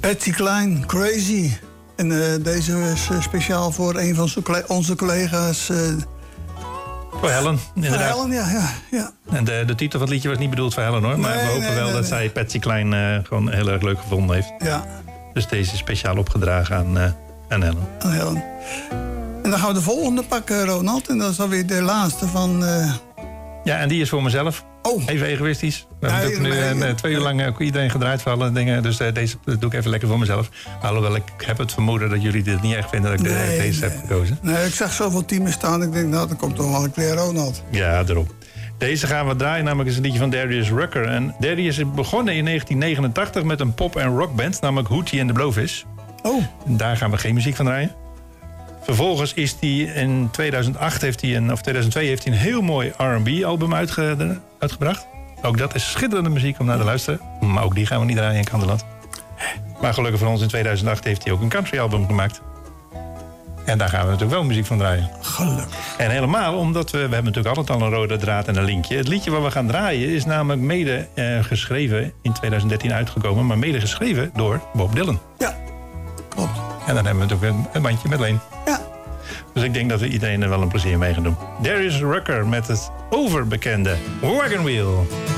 Patsy Cline, Crazy. En deze is speciaal voor een van onze collega's. Voor Helen, inderdaad. Voor Helen, ja. En de titel van het liedje was niet bedoeld voor Helen, hoor. Maar we hopen wel dat zij Patsy Cline gewoon heel erg leuk gevonden heeft. Ja. Dus deze is speciaal opgedragen aan Helen. Aan Helen. En dan gaan we de volgende pakken, Ronald. En dat is alweer de laatste van... Ja, en die is voor mezelf. Oh. Even egoïstisch. We hebben nu 2 uur lang iedereen gedraaid voor alle dingen. Dus deze doe ik even lekker voor mezelf. Alhoewel, ik heb het vermoeden dat jullie dit niet echt vinden dat ik deze heb gekozen. Nee, ik zag zoveel teams staan. Ik denk, nou, dan komt toch wel een keer Ronald. Ja, daarom. Deze gaan we draaien, namelijk is een liedje van Darius Rucker. En Darius is begonnen in 1989 met een pop- en rockband, namelijk Hootie and the Blowfish. Oh. En daar gaan we geen muziek van draaien. Vervolgens is hij in 2002 heeft hij een heel mooi R&B-album uitgebracht. Ook dat is schitterende muziek om naar te luisteren. Maar ook die gaan we niet draaien in Kanderland. Maar gelukkig voor ons in 2008 heeft hij ook een country-album gemaakt. En daar gaan we natuurlijk wel muziek van draaien. Gelukkig. En helemaal omdat we hebben natuurlijk altijd al een rode draad en een linkje. Het liedje wat we gaan draaien is namelijk mede geschreven, in 2013 uitgekomen, maar mede geschreven door Bob Dylan. Ja, klopt. En dan hebben we natuurlijk een bandje met Leen. Ja. Dus ik denk dat we iedereen er wel een plezier mee gaan doen. Darius Rucker met het overbekende Wagon Wheel.